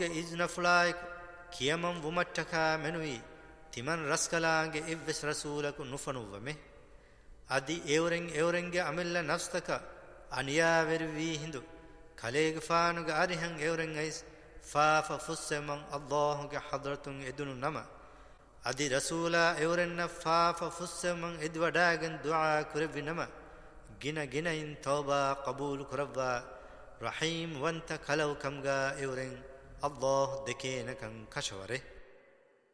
إذن فلايك كيمن ومتكا منوي تمن رسكلانge إبس رسولك نفنوومه أدي إورنج أمل نفسك أنيا وروي هندو كليغ فانوغ أريهن إورنج إيس فاف فسمن الله حضرتون إدنو نما أدي رسولا إورن فاف فسمن إدوداغن دعاء كربي نما جنا إن توبة قبول كربا رحيم وانت كلو كمغا إورن الله دكينكن كشوره